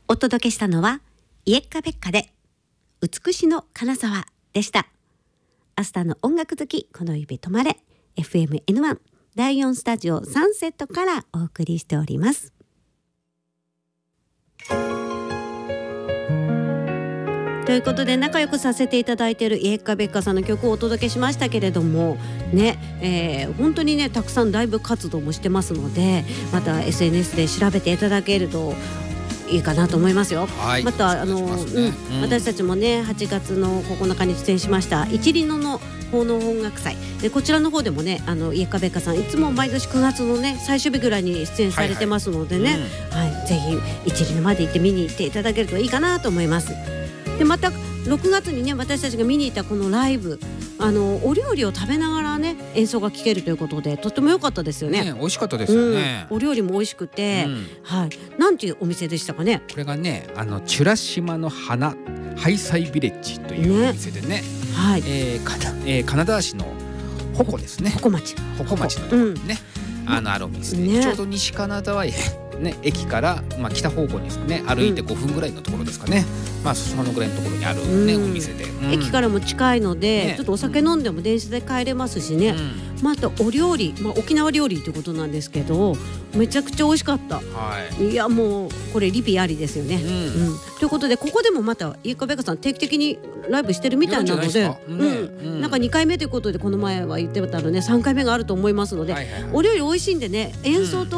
お届けしたのはイエッカベッカで美しの金沢でした。アスターの音楽好き、この指止まれ FMN1 第4スタジオサンセットからお送りしております。ということで仲良くさせていただいているイエッカベッカさんの曲をお届けしましたけれどもね、本当にねたくさんライブ活動もしてますので、また SNS で調べていただけるといいかなと思いますよ。 はい、 また私たちもね8月の9日に出演しました一里野の奉納音楽祭で、こちらの方でもねイエッカベッカさんいつも毎年9月のね最終日ぐらいに出演されてますのでね、ぜひ一里野まで行って見に行っていただけるといいかなと思います。でまた6月にね私たちが見に行ったこのライブお料理を食べながらね演奏が聴けるということでとっても良かったですよね。 美味しかったですよね、 お料理も美味しくて、なんていうお店でしたかね。 これがねチュラ島の花ハイサイビレッジというお店でね、金沢市の鉾ですね。 鉾町のところにね、あるお店で、ちょうど西金沢駅から、北方向にですね歩いて5分ぐらいのところですかね、そのぐらいのところにある、お店で、 駅からも近いので、ちょっとお酒飲んでも電車で帰れますしね、あとお料理、沖縄料理ということなんですけどめちゃくちゃ美味しかった、いやもうこれリピありですよね、ということでここでもまたイエッカベッカさん定期的にライブしてるみたいなのでなんか2回目ということでこの前は言ってたのね3回目があると思いますので、お料理美味しいんでね演奏と